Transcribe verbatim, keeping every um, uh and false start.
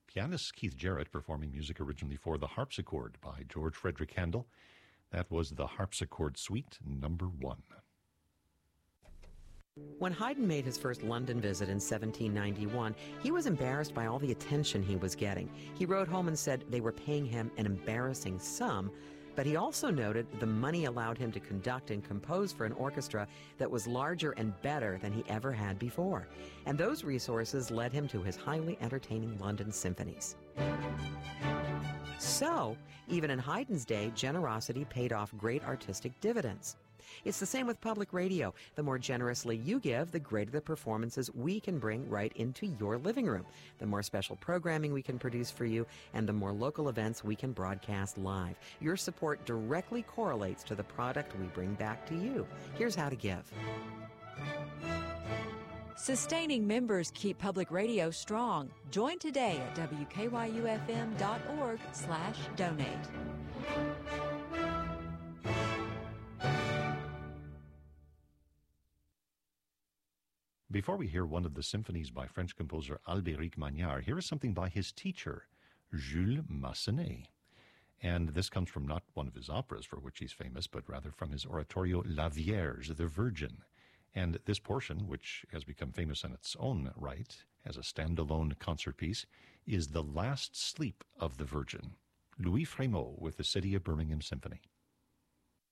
pianist Keith Jarrett performing music originally for The Harpsichord by George Frederick Handel. That was the Harpsichord Suite number one. When Haydn made his first London visit in seventeen ninety-one, he was embarrassed by all the attention he was getting. He wrote home and said they were paying him an embarrassing sum, but he also noted the money allowed him to conduct and compose for an orchestra that was larger and better than he ever had before. And those resources led him to his highly entertaining London symphonies. So, even in Haydn's day, generosity paid off great artistic dividends. It's the same with public radio. The more generously you give, the greater the performances we can bring right into your living room, the more special programming we can produce for you, and the more local events we can broadcast live. Your support directly correlates to the product we bring back to you. Here's how to give. Sustaining members keep public radio strong. Join today at W K Y U F M dot org slash donate. Before we hear one of the symphonies by French composer Albéric Magnard, here is something by his teacher, Jules Massenet. And this comes from not one of his operas for which he's famous, but rather from his oratorio La Vierge, the Virgin. And this portion, which has become famous in its own right as a standalone concert piece, is The Last Sleep of the Virgin. Louis Frémaux with the City of Birmingham Symphony.